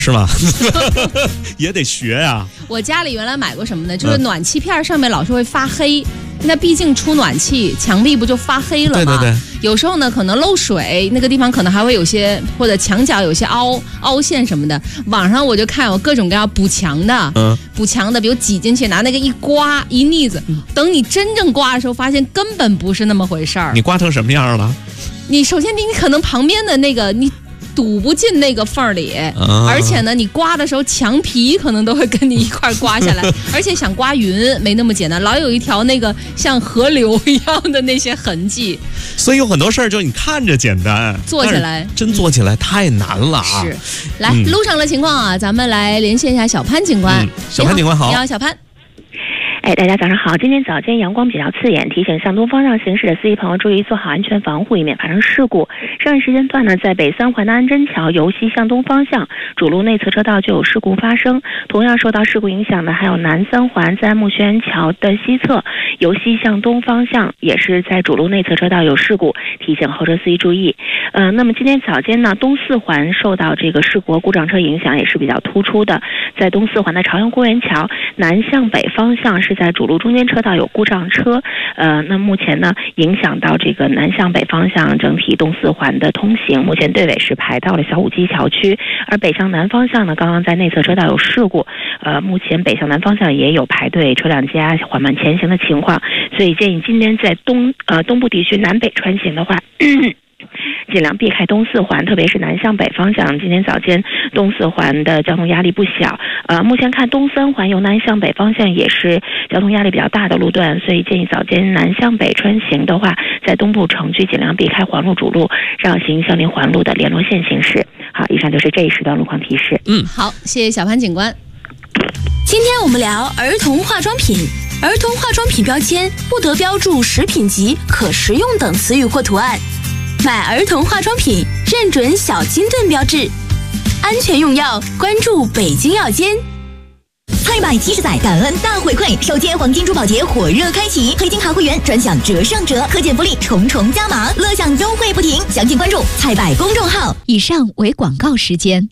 是吗？也得学呀。 我家里原来买过什么呢？就是暖气片上面老是会发黑。那毕竟出暖气，墙壁不就发黑了吗？ 对。 有时候呢，可能漏水，那个地方可能还会有些，或者墙角有些凹陷什么的。网上我就看有各种各样补墙的，补墙的，比如挤进去拿那个一刮一腻子，等你真正刮的时候，发现根本不是那么回事儿。 你刮成什么样了？ 你首先你可能旁边的那个你堵不进那个缝里，而且呢，你刮的时候墙皮可能都会跟你一块刮下来，而且想刮匀没那么简单，老有一条那个像河流一样的那些痕迹。 所以有很多事儿就你看着简单， 做起来真做起来太难了啊！ 是，来路上的情况啊，咱们来连线一下小潘警官。 小潘警官好， 你好，小潘。 大家早上好。今天早间阳光比较刺眼，提醒向东方向行驶的司机朋友注意做好安全防护，以免发生事故。上一时间段呢，在北三环的安贞桥由西向东方向主路内侧车道就有事故发生。同样受到事故影响的还有南三环在木樨桥的西侧由西向东方向也是在主路内侧车道有事故，提醒后车司机注意。那么今天早间呢，东四环受到这个事故故障车影响也是比较突出的，在东四环的朝阳公园桥南向北方向是在主路中间车道有故障车，那目前呢影响到这个南向北方向整体东四环的通行，目前队尾是排到了小武基桥区，而北向南方向呢，刚刚在内侧车道有事故，目前北向南方向也有排队车辆加缓慢前行的情况，所以建议今天在东部地区南北穿行的话。尽量避开东四环，特别是南向北方向。今天早间东四环的交通压力不小，目前看东三环由南向北方向也是交通压力比较大的路段，所以建议早间南向北穿行的话，在东部城区尽量避开环路主路，让行相邻环路的联络线行驶。好，以上就是这一时段路况提示。 好，谢谢小潘警官。 今天我们聊儿童化妆品。儿童化妆品标签不得标注食品级、可食用等词语或图案。买儿童化妆品认准小金盾标志，安全用药关注北京药监。 菜百70载感恩大回馈，首届黄金珠宝节火热开启，黑金卡会员专享折上折，可减福利重重加码，乐享优惠不停。详情关注菜百公众号。 以上为广告时间。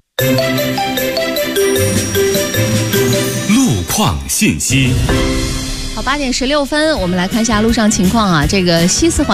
路况信息。 好，8点16分，我们来看一下路上情况啊。这个西四环